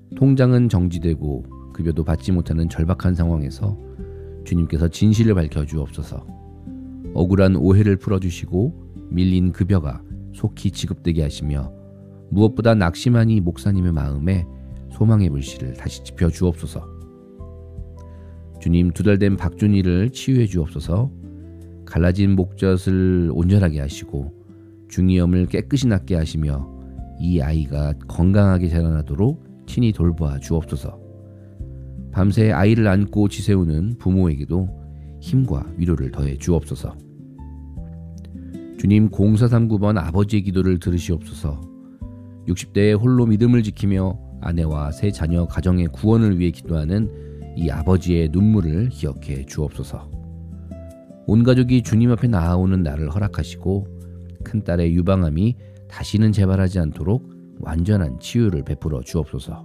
통장은 정지되고 급여도 받지 못하는 절박한 상황에서 주님께서 진실을 밝혀주옵소서. 억울한 오해를 풀어주시고 밀린 급여가 속히 지급되게 하시며 무엇보다 낙심한 이 목사님의 마음에 소망의 불씨를 다시 지펴주옵소서. 주님, 2달 된 박준이를 치유해 주옵소서. 갈라진 목젖을 온전하게 하시고 중이염을 깨끗이 낫게 하시며 이 아이가 건강하게 자라나도록 친히 돌보아 주옵소서. 밤새 아이를 안고 지새우는 부모에게도 힘과 위로를 더해 주옵소서. 주님, 0439번 아버지의 기도를 들으시옵소서. 60대에 홀로 믿음을 지키며 아내와 세 자녀 가정의 구원을 위해 기도하는 이 아버지의 눈물을 기억해 주옵소서. 온 가족이 주님 앞에 나아오는 날을 허락하시고 큰딸의 유방암이 다시는 재발하지 않도록 완전한 치유를 베풀어 주옵소서.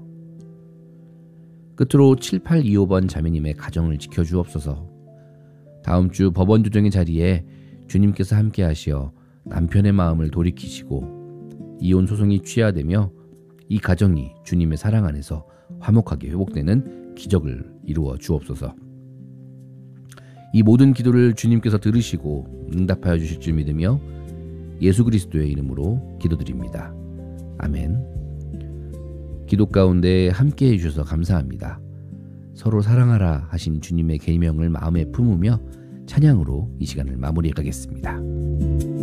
끝으로 7825번 자매님의 가정을 지켜주옵소서. 다음 주 법원 조정의 자리에 주님께서 함께 하시어 남편의 마음을 돌이키시고 이혼 소송이 취하되며 이 가정이 주님의 사랑 안에서 화목하게 회복되는 기적을 이루어 주옵소서. 이 모든 기도를 주님께서 들으시고 응답하여 주실 줄 믿으며 예수 그리스도의 이름으로 기도드립니다. 아멘. 기도 가운데 함께 해주셔서 감사합니다. 서로 사랑하라 하신 주님의 계명을 마음에 품으며 찬양으로 이 시간을 마무리하겠습니다.